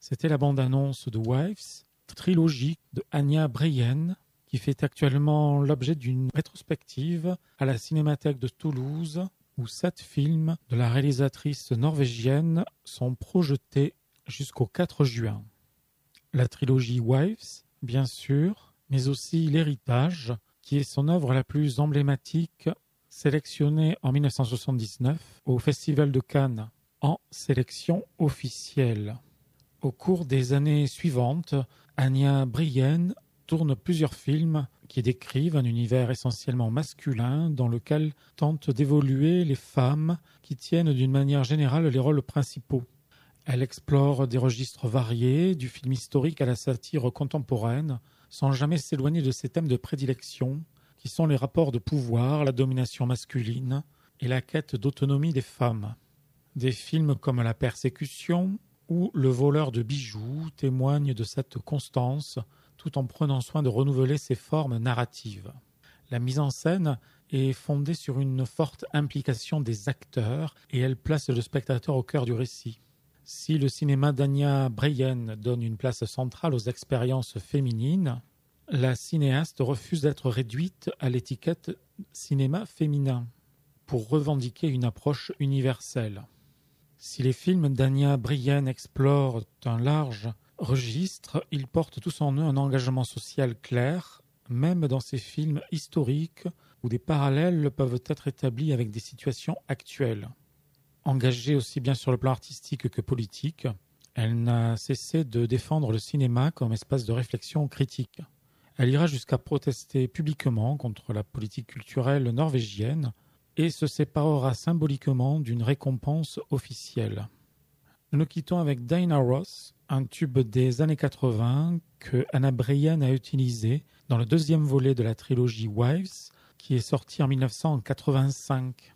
C'était la bande-annonce de Wives, trilogie de Anya Brienne, qui fait actuellement l'objet d'une rétrospective à la Cinémathèque de Toulouse, où 7 films de la réalisatrice norvégienne sont projetés jusqu'au 4 juin. La trilogie Wives, bien sûr, mais aussi L'Héritage, qui est son œuvre la plus emblématique, sélectionnée en 1979 au Festival de Cannes en sélection officielle. Au cours des années suivantes, Anya Brienne tourne plusieurs films qui décrivent un univers essentiellement masculin dans lequel tentent d'évoluer les femmes qui tiennent d'une manière générale les rôles principaux. Elle explore des registres variés, du film historique à la satire contemporaine, sans jamais s'éloigner de ses thèmes de prédilection, qui sont les rapports de pouvoir, la domination masculine et la quête d'autonomie des femmes. Des films comme La Persécution ou Le voleur de bijoux témoignent de cette constance, tout en prenant soin de renouveler ses formes narratives. La mise en scène est fondée sur une forte implication des acteurs et elle place le spectateur au cœur du récit. Si le cinéma d'Anya Brienne donne une place centrale aux expériences féminines, la cinéaste refuse d'être réduite à l'étiquette cinéma féminin pour revendiquer une approche universelle. Si les films d'Anya Brienne explorent un large registre, ils portent tous en eux un engagement social clair, même dans ces films historiques où des parallèles peuvent être établis avec des situations actuelles. Engagée aussi bien sur le plan artistique que politique, elle n'a cessé de défendre le cinéma comme espace de réflexion critique. Elle ira jusqu'à protester publiquement contre la politique culturelle norvégienne et se séparera symboliquement d'une récompense officielle. Nous nous quittons avec Diana Ross, un tube des années 80 que Anya Brienne a utilisé dans le deuxième volet de la trilogie Wives, qui est sorti en 1985.